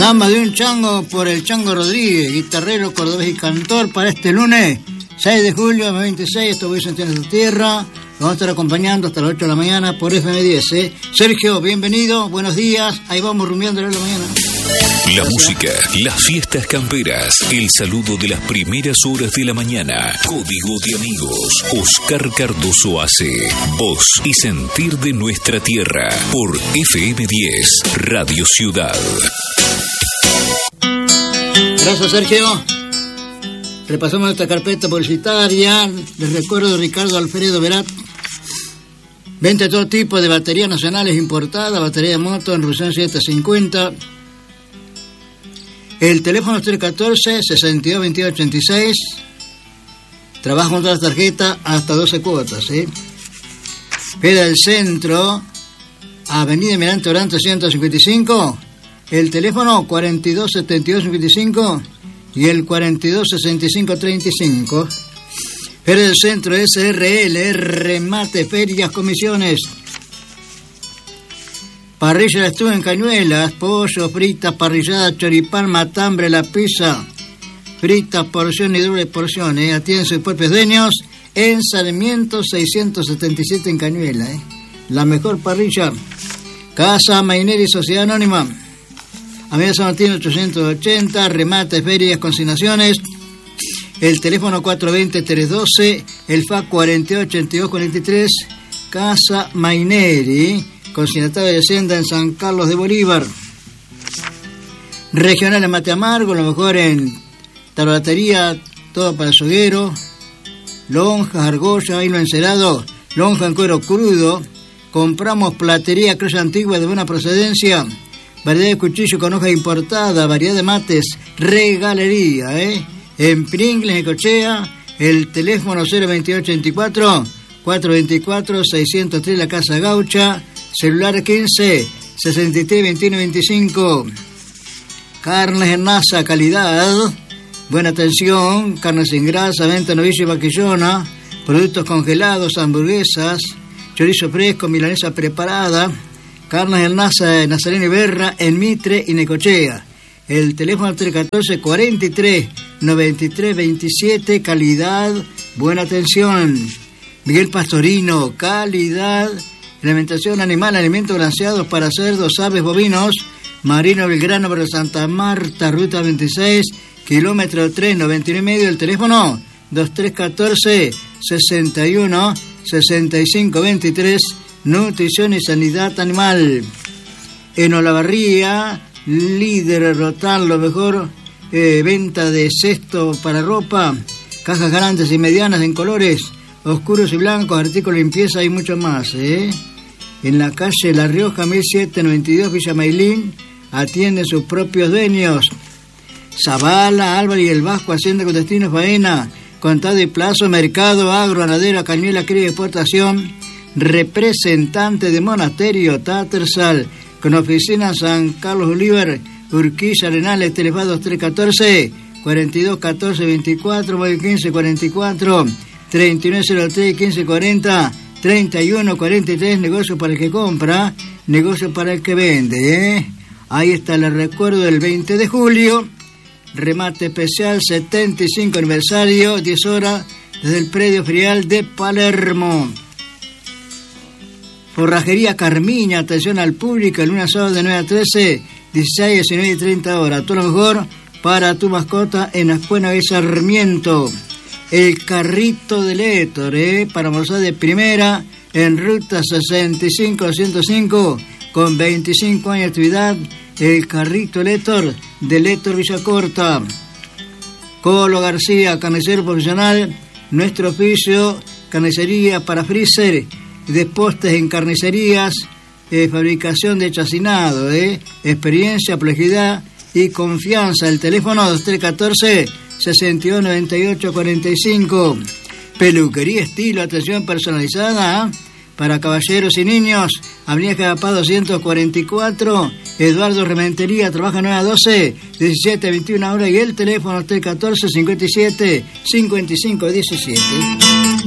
Samba de un chango por el Chango Rodríguez, guitarrero, cordobés y cantor, para este lunes 6 de julio de 2026. Esto voy a sentir en tu tierra. Vamos a estar acompañando hasta las 8 de la mañana por FM10. Sergio, bienvenido, buenos días. Ahí vamos rumbeando a la mañana. La música, las fiestas camperas, el saludo de las primeras horas de la mañana. Código de amigos. Oscar Cardoso hace voz y sentir de nuestra tierra por FM10 Radio Ciudad. Gracias, Sergio. Repasamos esta carpeta publicitaria. Les recuerdo Ricardo Alfredo Verat. Vende todo tipo de baterías nacionales importadas, batería de moto en Rusán 750. El teléfono es 314-62-2286. Trabaja con todas las tarjetas hasta 12 cuotas. Peda del Centro, Avenida Mirante Orante 155. El teléfono 42-72-55 y el 42-65-35. Feria del Centro SRL, remate, ferias, comisiones. Parrilla estuvo en Cañuelas, pollo, fritas, parrillada, choripán, matambre, la pizza, fritas, porción y doble porción. Atienden sus propios dueños en Sarmiento 677 en Cañuelas. La mejor parrilla. Casa Maineri, Sociedad Anónima. Avenida San Martín 880, remate, ferias, consignaciones. El teléfono 420-312, el FAC 488243, Casa Maineri, consignatario de Hacienda en San Carlos de Bolívar. Regional en Mate Amargo, lo mejor en tarolatería, todo para el soguero, lonjas, argolla, hilo encerado, lonja en cuero crudo. Compramos platería cruz antigua de buena procedencia, variedad de cuchillo con hoja importada, variedad de mates, regalería, En Pringles, Necochea, el teléfono 02824-424-603, la Casa Gaucha, celular 15-63-21-25. Carnes en masa, calidad, buena atención, carne sin grasa, venta novillo y vaquillona, productos congelados, hamburguesas, chorizo fresco, milanesa preparada, carnes en masa, Nazareno y Berra, en Mitre y Necochea. El teléfono 314-43-93-27, calidad, buena atención. Miguel Pastorino, calidad, alimentación animal, alimentos balanceados para cerdos, aves, bovinos. Marino Belgrano, para Santa Marta, ruta 26, kilómetro 3, 99,5. El teléfono 2314-61-6523, nutrición y sanidad animal. En Olavarría, líder Rotal, lo mejor, venta de cesto para ropa, cajas grandes y medianas en colores oscuros y blancos, artículos de limpieza y mucho más. En la calle La Rioja 1792, Villa Mailín, atienden sus propios dueños. Zavala, Álvarez y el Vasco, hacienda con destino faena, contado y plazo, mercado, agro, ganadera, cañuela, cría y exportación. Representante de monasterio Tattersall, con oficina en San Carlos Bolívar, Urquiza, Arenales, teléfono 314-4214-24, móvil 1544, 3903, 1540, 3143, negocio para el que compra, negocio para el que vende. Ahí está el recuerdo del 20 de julio, remate especial, 75 aniversario, 10 horas, desde el predio ferial de Palermo. Forrajería Carmiña, atención al público, el lunes sábado de 9 a 13, 16, 19 y 30 horas. Todo lo mejor para tu mascota en Ascuena de Sarmiento. El carrito de Létor, para almorzar de primera, en ruta 65-105, con 25 años de actividad. El carrito Létor, de Létor Villacorta. Colo García, carnicero profesional, nuestro oficio, carnicería para freezer, de postes en carnicerías, fabricación de chacinado, experiencia, plejidad y confianza. El teléfono 2314-629845. Peluquería estilo, atención personalizada para caballeros y niños. Avenida Cagapá 244, Eduardo Rementería, trabaja 9 a 12, 17 a 21 horas, y el teléfono 314-57-5517.